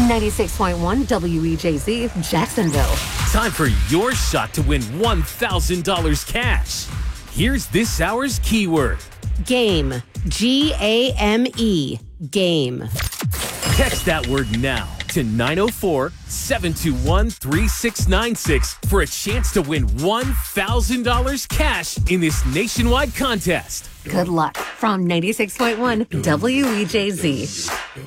96.1 WEJZ, Jacksonville. Time for your shot to win $1,000 cash. Here's this hour's keyword. Game. G-A-M-E. Game. Text that word now to 904-721-3696 for a chance to win $1,000 cash in this nationwide contest. Good luck from 96.1 WEJZ.